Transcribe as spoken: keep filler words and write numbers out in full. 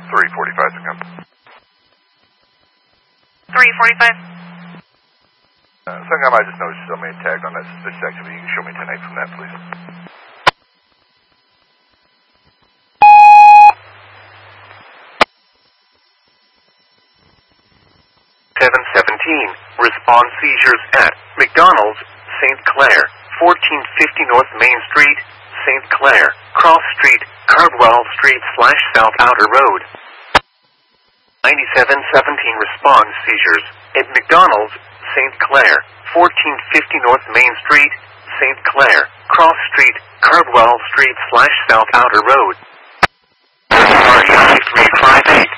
three forty-five to come. three forty-five. Uh, Sungam, I just noticed somebody tagged on that suspicious activity. You can show me ten eight from that, please. seven seventeen. Respond seizures at McDonald's, Saint Clair, fourteen fifty North Main Street, Saint Clair, Cross Street, Cardwell Street slash South Outer Road. ninety-seven seventeen. Respond seizures at McDonald's, Saint Clair, fourteen fifty North Main Street, Saint Clair, Cross Street, Cardwell Street slash South Outer Road. three five eight.